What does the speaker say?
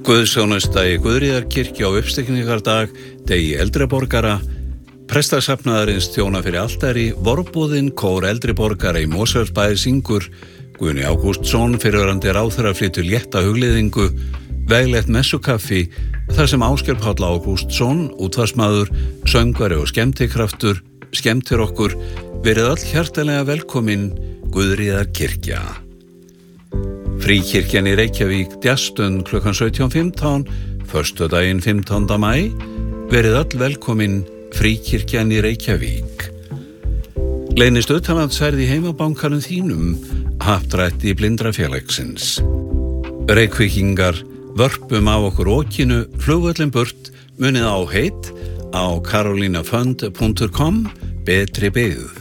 Guðsþjónusta í Guðríðarkirkju á uppstigningardag, degi eldri borgara, prestasafnaðarins þjóna fyrir altari, vorbúðin kór eldri borgara í Mosfellsbæ syngur, Guðni Ágústsson fyrrverandi ráðherra flytur létta hugleiðingu, veglegt messukaffi, þar sem Ásgeir Páll Ágústsson, útvarpsmaður, söngvari og skemmtikraftur, skemmtir okkur, verið öll hjartanlega velkomin Guðríðarkirkja. Fríkirkjan í Reykjavík djastund klukkan 17:15, föstudaginn 15. maí, verið öll velkomin Fríkirkjan í Reykjavík. Leynist utanlandsferð í heimabankanum þínum, happdrætt í Blindrafélagsins. Reykvíkingar, vörpum á okkur okinu, flugvöllin burt, munið á heit á karolinafund.com, betri byggð.